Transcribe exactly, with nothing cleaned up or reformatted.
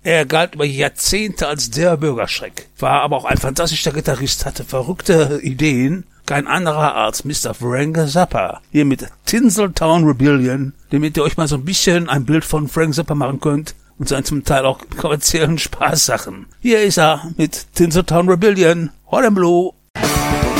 Er galt über Jahrzehnte als der Bürgerschreck, war aber auch ein fantastischer Gitarrist, hatte verrückte Ideen, kein anderer als Mister Frank Zappa. Hier mit Tinseltown Rebellion, damit ihr euch mal so ein bisschen ein Bild von Frank Zappa machen könnt und seinen zum Teil auch kommerziellen Spaßsachen. Hier ist er mit Tinseltown Rebellion, Hot and Blue.